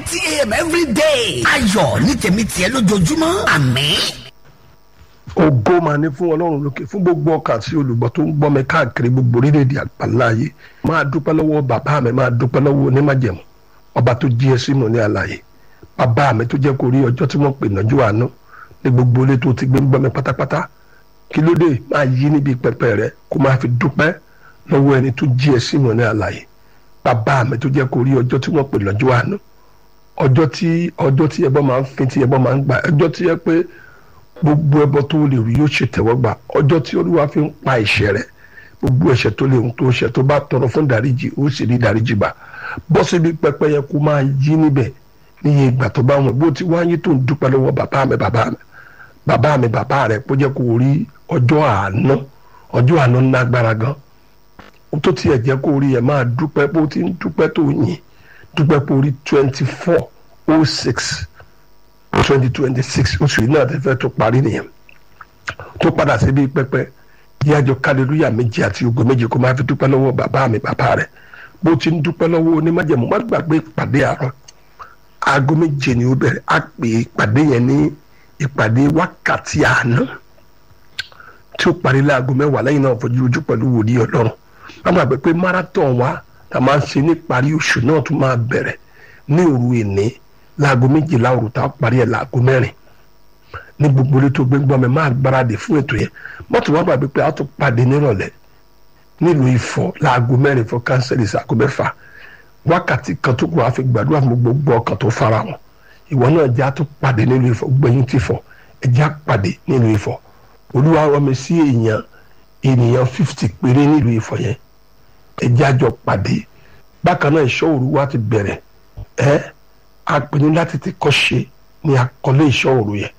4:30 a.m. every day. ayọ̀ ní tèmi tiẹ̀ lójoojúmọ́ àmín. ògo máa ní fún ọlọ́run lókè fún gbogbo ọkàn àti olùgbọ́ tó ń gbọ́ mi káàkiri gbogbo orílẹ̀-èdè àgbáláyé. máa dúpẹ́ lọ́wọ́ bàbá mi, máa dúpẹ́ lọ́wọ́ onímájẹ̀mú ọba tó jí ẹ sínú ní àlàyé. bàbá mi tó jẹ́ kó rí ọjọ́ tí wọ́n pè nájú àánú ní gbogbo ilé tó ti gbé ń gbọ́ mi pátápátá. kí ló dé máa yí níbi pẹpẹ rẹ kó máa fi dúpẹ́ lọ́wọ́ ẹni tó jí ẹ sínú ní àlàyé. bàbá mi tó jẹ́ kó rí ọjọ́ tí wọ́n pè nájú àánú, ọjọ́ tí ẹbọ máa ń fin, tí ẹbọ máa ń gbà, ọjọ́ tí yẹ pé gbogbo ẹbọ tó lè rí yóò ṣe tẹ́wọ́gbà, ọjọ́ tí Olúwa fi ń pa ẹ̀ṣẹ̀ rẹ, gbogbo ẹ̀ṣẹ̀ tó lè ń tó ṣẹ̀ tó bá tọrọ fún dáríjì ó sì rí dáríjì gbà. bọ́ síbi pẹpẹ yẹ kó máa yí níbẹ̀ níye ìgbà tó bá wọn bó ti wáyé tó ń dúpẹ́ lọ́wọ́ bàbá rẹ kó jẹ́ kó rí ọjọ́ àánú lágbára gan. ó tó tiẹ̀ jẹ́ kó rí ẹ̀ máa dúpẹ́ bó ti ń dúpẹ́ tó yìn dúpẹ́ kó rí 24/06/2026 oṣù yìí náà tẹ́fẹ́ tó parí nìyẹn tó padà síbi pẹpẹ yíyájọ kálẹ́lúyà méjì àti ògo méjì kó máa fi dúpẹ́ lọ́wọ́ bàbá rẹ bó ti ń dúpẹ́ lọ́wọ́ onímájẹ̀mú má gbàgbé ìpàdé àárọ̀ aago méje ni ó bẹ̀rẹ̀ á pè ìpàdé yẹn ní ìpàdé wákàtí àánú tí ó parí láago 10 lẹ́yìn náà fojú ojú pẹ̀lú wòlíì Ọlọ́run. má gbàgbé pé marathon wa tá a máa ń ṣe ní parí oṣù náà tún máa bẹ̀rẹ̀ ní òru ìní láago 12 òru tá a parí ẹ̀ láago 4 ní gbogbo ilé tó gbégbọ́n mi máa gbáradì fún ètò yẹn. mọ́tò wá gbàgbé pé a tún pàdé nírọ̀lẹ́ nílùú Ifọ̀ láago 4 fún kánsẹ́lì sago 6 wákàtí kan tó kù wá fi gbàdúrà fún gbogbo ọkàn tó fara wọn. ìwọ náà já tó pàdé nílùú Ifọ̀ gbẹ̀yìn tí Ifọ̀ ẹ̀já pàdé nílùú Ifọ̀. Olúwa rán mi sí ènìyàn 50 péré nílùú Ifọ̀ yẹn ẹ̀já jọ pàdé. bákan náà ìṣọ́ òru wa ti bẹ̀rẹ̀ a pinnu láti ti kọ́ ṣe ní àkọlé ìṣọ́ òru yẹn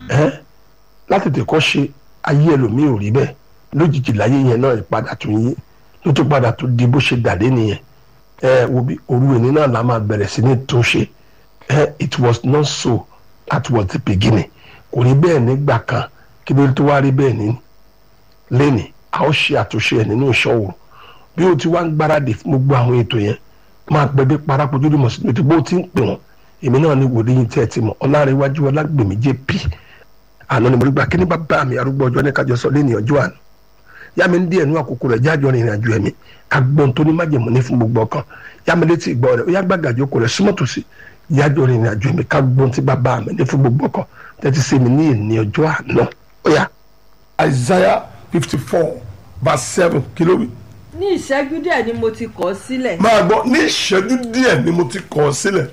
láti ti kọ́ ṣe ayé ẹlòmíì ò rí bẹ́ẹ̀ lójijì láyé yẹn náà ìpadà tún yín ló tún padà tún di bó ṣe dàdé nìyẹn. wo bí òru ẹni náà la máa bẹ̀rẹ̀ sí ní tún ṣe. It was not so, that was the beginning. kò rí bẹ́ẹ̀ nígbà kan kí ló tó wá rí bẹ́ẹ̀ ní lẹ́nì a ó ṣe àtúnṣe ẹ̀ nínú ìṣọ́ òru. bí o ti wá ń gbáradì fún gbogbo àwọn ètò yẹn máa pẹ́ bí parapọ̀ lórí mọ̀sílẹ̀ tí bó ti ń pè wọ́n èmi náà ní wòlíì yín tẹ́ ẹ ti mọ̀ Ọlárẹ̀wájú Ọlágbèmí JP àná ni mo rí gbà kí ní bàbá mi arúgbó ọjọ́ ní kájọ sọ lẹ́ni ọjọ́ àná yá mi ń díẹ̀ nú àkókò rẹ̀ jájọ rìnrìn àjò ẹ̀mí ká gbọ́n tó ní májèmú ní fún gbogbo ọkàn yá mi létí ìgbọ́ rẹ̀ ó yá gbàgàjò kò rẹ̀ súnmọ́ tòsí jájọ rìnrìn àjò ẹ̀mí ká gbọ́n tí bàbá mi ní fún gbogbo ọkàn tẹ́tí sí mi ní ìní ọjọ́ àná ó yá. Isaiah 54:7 kí ló wí. ní ìṣẹ́jú díẹ̀ ni mo ti kọ̀ ọ́ sílẹ̀. máa gbọ́ ní ìṣẹ́jú díẹ̀ ni mo ti kọ̀ ọ́ sílẹ̀.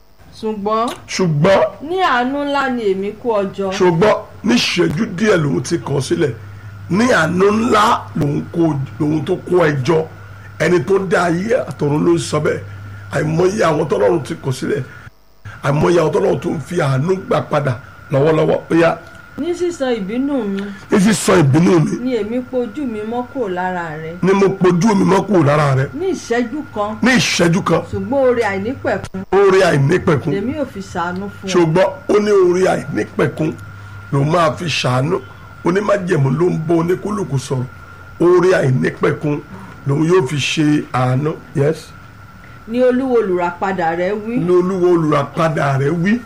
ṣùgbọ́n ní àánú ńlá ni èmi kó ọ jọ. ṣùgbọ́n ní ìṣẹ́jú díẹ̀ lòun ti kọ̀ ọ́ sílẹ̀ ní àánú ńlá lòun tó kó ẹ jọ. ẹni tó dá ayé àtọ̀run ló sọ bẹ́ẹ̀. àìmọye àwọn tọ́lọ́run ti kọ̀ sílẹ̀, àìmọye àwọn tọ́lọ́run tó ń fi àánú gbà padà lọ́wọ́lọ́wọ́ ó yá. ní sísan ìbínú mi. ní sísan ìbínú mi. ni èmi pojú mi mọ́ kúrò lára rẹ. ni mo pojú mi mọ́ kúrò lára rẹ. ní ìṣẹ́jú kan. ní ìṣẹ́jú kan. ṣùgbọ́n oore àìnípẹ̀kun. oore àìnípẹ̀kun. lèmi ò fi ṣàánú fún ọ. ṣùgbọ́n ó ní oore àìnípẹ̀kun ló máa fi ṣàánú. onímájẹ̀mú ló ń bọ́ oníkúlùkù sọ̀rọ̀. oore àìnípẹ̀kun lòun yóò fi ṣe àánú. yes. ní Olúwa olùràpadà rẹ wí. ní Olúwa olùràpadà rẹ wí.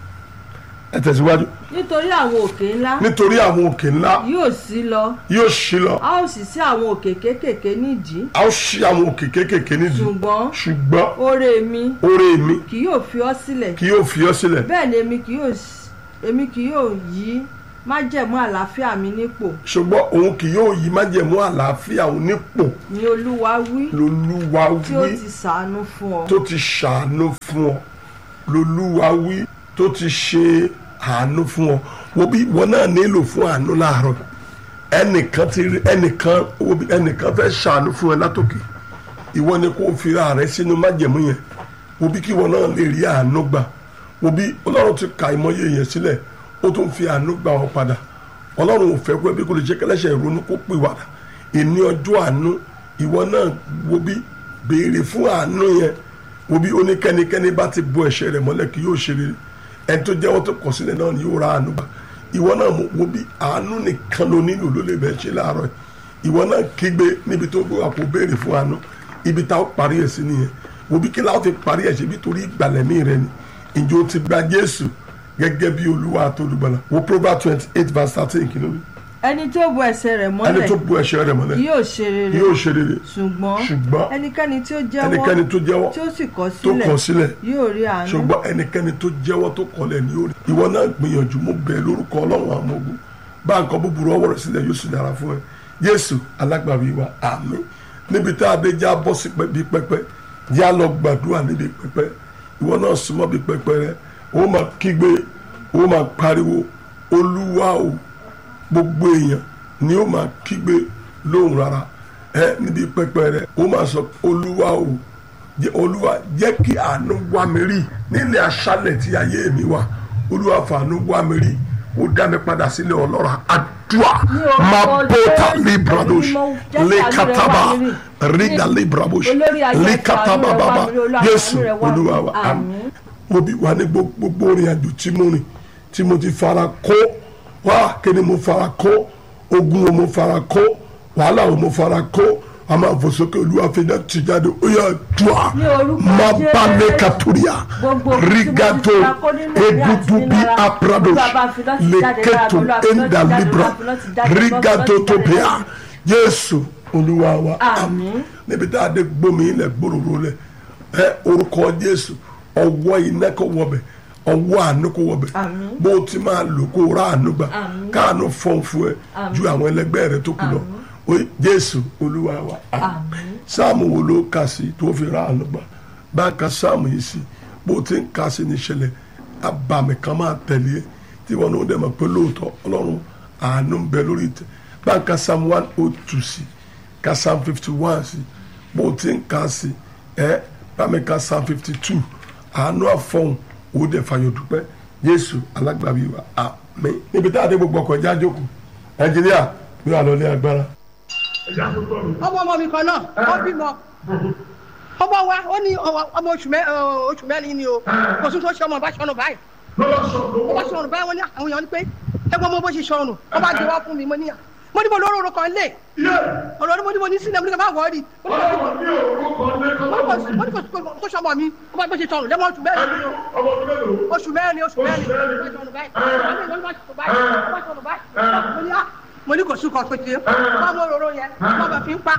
ẹ tẹ̀síwájú. nítorí àwọn òkè ńlá. nítorí àwọn òkè ńlá. yóò ṣí lọ. yóò ṣí lọ. a ó sì ṣí àwọn òkè kéékèèké nídìí. a ó ṣí àwọn òkè kéékèèké nídìí. ṣùgbọ́n oore mi. kì yóò fi ọ́ sílẹ̀. kì yóò fi ọ́ sílẹ̀. bẹ́ẹ̀ ni èmi kì yóò yí májẹ̀mú àlàáfíà mi nípò. ṣùgbọ́n òun kì yóò yí májẹ̀mú àlàáfíà òun nípò. ni Olúwa wí. lolúwa wí. tí ó ti ṣàánú fún ọ. tó ti ṣàánú fún ọ. lolúwa wí tó ti ṣe àánú fún ọ. wo bí ìwọ náà nílò fún àánú láàárọ̀. ẹnìkan fẹ́ ṣàánú fún ẹ látòkè. ìwọ ni kò fira rẹ sínú májẹ̀mú yẹn. wo bí kí ìwọ náà lè rí àánú gbà. wo bí Ọlọ́run ti ka ìmọ̀ye yẹn sílẹ̀ ó tún fi àánú gbà wọn padà. Ọlọ́run ò fẹ́ kó ẹbí kó lè jẹ́ kẹlẹ́ṣẹ̀ ìrònú kó pè wàdà. ìní ọjọ́ àánú ìwọ náà wo bí béèrè fún àánú yẹn. wo bí oníkẹ́nikẹ́ni bá ti bo ẹ̀ṣẹ̀ rẹ̀ mọ́lẹ̀ kí yóò ṣe rere. ẹni tó jẹ́wọ́ tó kọ̀ sílẹ̀ náà ni yóò ra àánú gbà. ìwọ náà wo bí àánú nìkan ló nílò ló lè bẹ́ẹ̀ ṣe láàárọ̀ yìí. ìwọ náà kígbe níbi tó gbé àpò béèrè fún àánú ibi táwọn parí ẹ̀ sí nìyẹn. wo bí kí láwọn fi parí ẹ̀ ṣe bí torí ìgbàlẹ̀mí rẹ ni ìjọ ti gba Jésù gẹ́gẹ́ bí Olúwa àti Olùgbàlà. Wo Proverbs 28:13 kí ló wí? ẹni tó bu ẹsẹ̀ rẹ̀ mọ́lẹ̀ ẹni tó bu ẹsẹ̀ rẹ̀ mọ́lẹ̀ yóò ṣe rere yóò ṣe rere. ṣùgbọ́n ẹnikẹ́ni tí ó ẹnikẹ́ni tó jẹ́wọ́ tí ó sì kọ̀ tó kọ̀ sílẹ̀ yóò rí àánú. ṣùgbọ́n ẹnikẹ́ni tó jẹ́wọ́ tó kọ̀lẹ̀ ni yóò rí. ìwọ náà gbìyànjú mú bẹ́ẹ̀ lórúkọ Ọlọ́run àwọn ogun bá nǹkan búburú ọwọ́ rẹ̀ sílẹ̀ yóò sì dára fún ẹ. Jésù alágbàwí wa àmín. níbi tá a dé já bọ́ sí bí pẹpẹ já lọ gbàdúrà níbi pẹpẹ ìwọ náà súnmọ́ bí pẹpẹ rẹ ó máa kígbe ó máa pariwo Olúwa o gbogbo èèyàn ni ó máa kígbe lóhùn rárá níbi pẹpẹ rẹ ó máa sọ Olúwa o Olúwa jẹ́ kí àánú wá mi rí nílẹ̀ aṣálẹ̀ tí ayé mi wà Olúwa fàánú wá mi rí ó dá mi padà sílẹ̀ ọlọ́ra àdúrà máa bọ́tà libradosh lekataba riga libradosh lekataba baba Jésù Olúwa wa àmín. mo bí wà ní gbogbo orin àjò tí mo ti fara kó wá kí ni mo fara kó ogun o mo fara kó wàhálà o mo fara kó a máa fò sókè Olúwa fi náà ti jáde ó yà dùà má bá lè kàtúrìà rigato egudu bí aprados lèkètò ẹ̀ńdà libra rigato tó bíà Jésù Olúwa wa àmín. níbi tá a dé gbómi ilẹ̀ gbòòrò lẹ̀ orúkọ Jésù ọwọ́ iná kò wọbẹ̀ ọwọ́ àánú kò wọbẹ̀ bó o ti máa lò kó ra àánú gbà káàánú fọ́n fún ẹ ju àwọn ẹlẹgbẹ́ rẹ tó kù lọ Jésù Olúwa wa àmín. sáàmù wo ló kà sí tó fi ra àánú gbà bá a ka sáàmù yìí sí bó o ti ń kà sí níṣẹ̀lẹ̀ abàmì kan máa tẹ̀lé tí wọn ò dẹ̀ mọ̀ pé lóòótọ́ Ọlọ́run àánú ń bẹ lórí ìtẹ́ bá a ka sáàmù 102 sí ka sáàmù 51 sí bó o ti ń kà sí bá mi ka sáàmù 52 àánú àfọ̀hún ó dẹ̀ fàyọ̀ dúpẹ́ Jésù alágbàbí wa àmín. níbi tá a dé gbogbo ọkọ̀ ìjà jókòó Nàìjíríà bí wà lọ́lé agbára. ọmọ mi kan náà ó bímọ ọmọ wa ó ní ọmọ oṣù mẹ́rin ni o kò tún tó ṣe ọmọ bá ṣọnù báyìí ó bá ṣọnù báyìí wọ́n ní àwọn èèyàn ní pé ẹgbẹ́ ọmọ bó ṣe ṣọnù ó bá gbé wá fún mi mo ní mo lóró orúkọ ilé ọ̀rọ̀ ni mo ní sílẹ̀ mo ní ká má wọ́ọ̀rì mo ní kò sọmọ mi ó bá gbé ṣe ṣọnù lẹ́mọ̀ oṣù mẹ́rin mo ní kò sùn kan pété wọ́n mú òróró yẹn wọ́n bá fi ń pa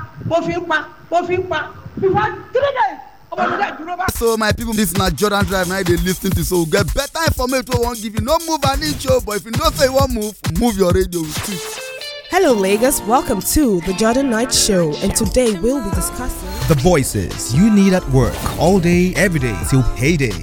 before 3 days. So my people, this na Jordan Drive now they listen to, so we get better information we won't give you. No move an inch, but if you don't say you won't move your radio too. Hello Lagos, welcome to the Jordan Night Show, and today we'll be discussing the voices you need at work all day, every day till payday.